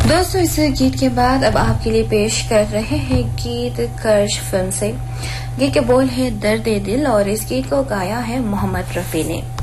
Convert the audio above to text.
दोस्तों, इस गीत के बाद अब आपके लिए पेश कर रहे हैं गीत कर्ज फिल्म से। गीत के बोल है दर्द दिल और इस गीत को गाया है मोहम्मद रफी ने।